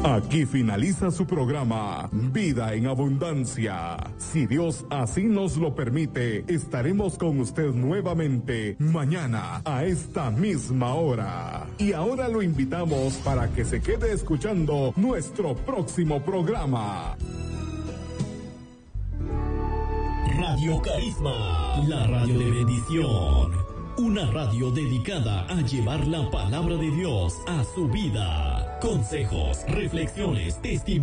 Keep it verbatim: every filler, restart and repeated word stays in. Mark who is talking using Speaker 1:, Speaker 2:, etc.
Speaker 1: Aquí finaliza su programa Vida en Abundancia. Si Dios así nos lo permite, estaremos con usted nuevamente mañana a esta misma hora. Y ahora lo invitamos para que se quede escuchando nuestro próximo programa.
Speaker 2: Radio Carisma, la radio de bendición. Una radio dedicada a llevar la palabra de Dios a su vida. Consejos, reflexiones, testimonios.